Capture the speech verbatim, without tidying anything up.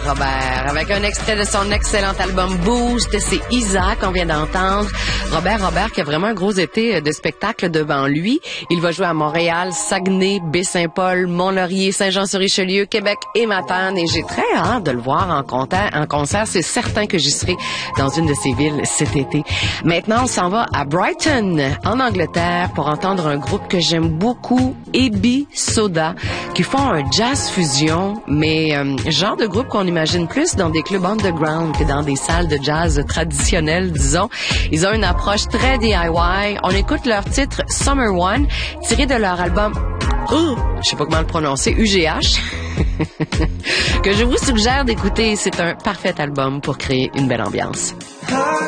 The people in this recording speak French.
Robert. Avec un extrait de son excellent album Boost, c'est Isa qu'on vient d'entendre. Robert Robert qui a vraiment un gros été de spectacle devant lui. Il va jouer à Montréal, Saguenay, Baie-Saint-Paul, Mont-Laurier, Saint-Jean-sur-Richelieu, Québec et Matane. Et j'ai très hâte de le voir en concert. En concert, c'est certain que j'y serai dans une de ces villes cet été. Maintenant, on s'en va à Brighton, en Angleterre, pour entendre un groupe que j'aime beaucoup, Ebi Soda, qui font un jazz fusion, mais euh, genre de groupe qu'on imagine plus dans des clubs underground que dans des salles de jazz traditionnelles, disons. Ils ont une approche très D I Y. On écoute leur titre Summer One, tiré de leur album, oh, je sais pas comment le prononcer, U G H, que je vous suggère d'écouter. C'est un parfait album pour créer une belle ambiance.